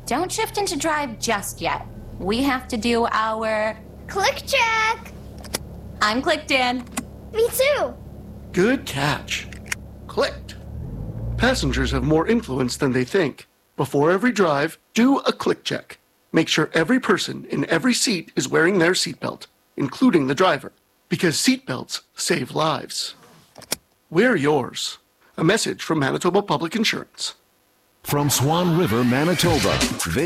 don't shift into drive just yet. We have to do our... Click check! I'm clicked in. Me too! Good catch. Clicked. Passengers have more influence than they think. Before every drive, do a click check. Make sure every person in every seat is wearing their seatbelt, including the driver, because seatbelts save lives. Wear yours. A message from Manitoba Public Insurance. From Swan River, Manitoba,